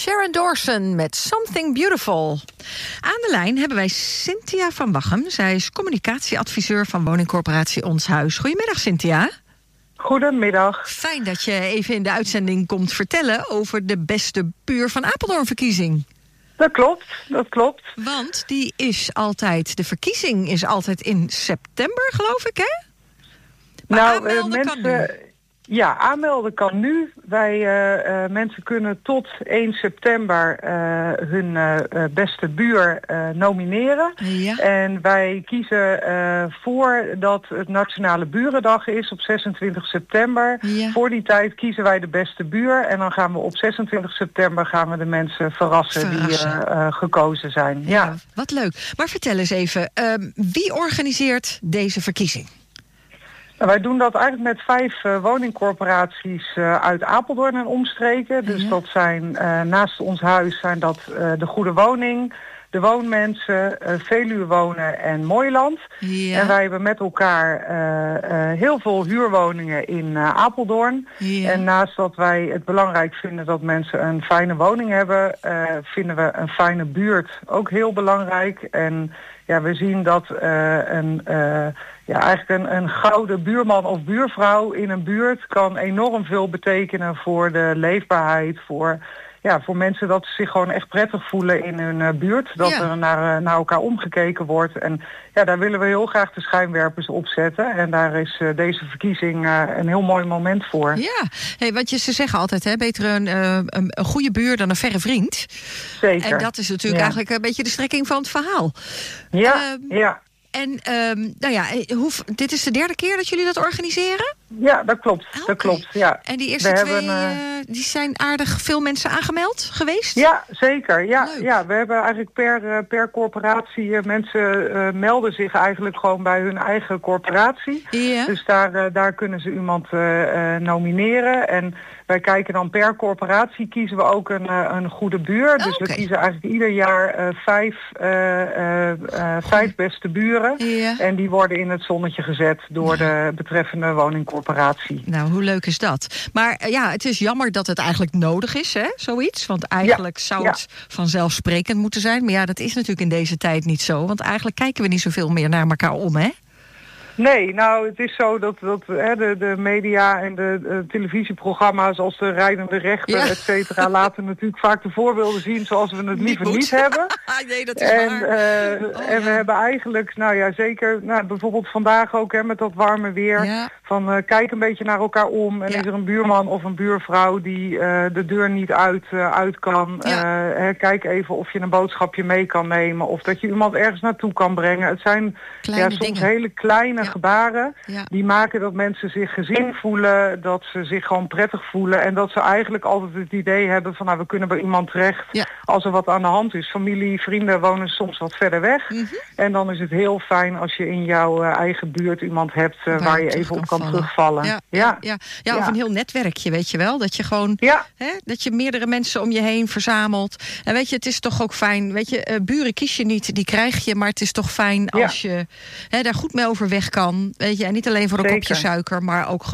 Sharon Dawson met Something Beautiful. Aan de lijn hebben wij Cynthia van Wachem. Zij is communicatieadviseur van woningcorporatie Ons Huis. Goedemiddag, Cynthia. Goedemiddag. Fijn dat je even in de uitzending komt vertellen over de beste buur van Apeldoorn-verkiezing. Dat klopt. Want de verkiezing is altijd in september, geloof ik, hè? Maar aanmelden kan nu. Ja, aanmelden kan nu. Mensen kunnen tot 1 september hun beste buur nomineren. Ja. En wij kiezen voordat het Nationale Burendag is op 26 september. Ja. Voor die tijd kiezen wij de beste buur. En dan gaan we op 26 september de mensen verrassen. Die gekozen zijn. Ja. Wat leuk. Maar vertel eens even, wie organiseert deze verkiezing? Nou, wij doen dat eigenlijk met 5 woningcorporaties uit Apeldoorn en omstreken. Dus dat zijn naast Ons Huis zijn dat de Goede Woning, de Woonmensen, Veluwe Wonen en Mooiland. Ja. En wij hebben met elkaar heel veel huurwoningen in Apeldoorn. Ja. En naast dat wij het belangrijk vinden dat mensen een fijne woning hebben, vinden we een fijne buurt ook heel belangrijk. En ja, we zien dat eigenlijk een gouden buurman of buurvrouw in een buurt kan enorm veel betekenen voor de leefbaarheid, voor mensen dat ze zich gewoon echt prettig voelen in hun buurt. Dat er naar elkaar omgekeken wordt. En ja, daar willen we heel graag de schijnwerpers op zetten. En daar is deze verkiezing een heel mooi moment voor. Ja, want ze zeggen altijd, hè, beter een goede buur dan een verre vriend. Zeker. En dat is natuurlijk eigenlijk een beetje de strekking van het verhaal. Ja. En dit is de 3e keer dat jullie dat organiseren? Ja, dat klopt. Okay. Dat klopt, ja. En die eerste 2, die zijn aardig veel mensen aangemeld geweest? Ja, zeker. Ja, leuk. Ja, we hebben eigenlijk per corporatie mensen melden zich eigenlijk gewoon bij hun eigen corporatie. Ja. Dus daar kunnen ze iemand nomineren. En wij kijken dan per corporatie, kiezen we ook een goede buur. Dus we kiezen eigenlijk ieder jaar 5 beste buren. Ja. En die worden in het zonnetje gezet door de betreffende woningcorporatie. Nou, hoe leuk is dat? Maar het is jammer dat het eigenlijk nodig is, hè, zoiets. Want eigenlijk zou het vanzelfsprekend moeten zijn. Maar ja, dat is natuurlijk in deze tijd niet zo. Want eigenlijk kijken we niet zoveel meer naar elkaar om, hè? Nee, nou, het is zo dat de media en de televisieprogramma's als de Rijdende Rechter, et cetera, laten natuurlijk vaak de voorbeelden zien zoals we het liever niet hebben. Nee, dat is waar. En we hebben eigenlijk, zeker, bijvoorbeeld vandaag ook met dat warme weer, van kijk een beetje naar elkaar om. En is er een buurman of een buurvrouw die de deur niet uit kan. Kijk even of je een boodschapje mee kan nemen of dat je iemand ergens naartoe kan brengen. Het zijn soms hele kleine gebaren die maken dat mensen zich gezien voelen, dat ze zich gewoon prettig voelen en dat ze eigenlijk altijd het idee hebben van we kunnen bij iemand terecht als er wat aan de hand is. Familie, vrienden wonen soms wat verder weg. En dan is het heel fijn als je in jouw eigen buurt iemand hebt waar je even op kan terugvallen. Of een heel netwerkje, weet je wel. Dat je gewoon dat je meerdere mensen om je heen verzamelt. En weet je, het is toch ook fijn, weet je, buren kies je niet, die krijg je, maar het is toch fijn als je daar goed mee overweg kan. Weet je, en niet alleen voor een kopje suiker, maar ook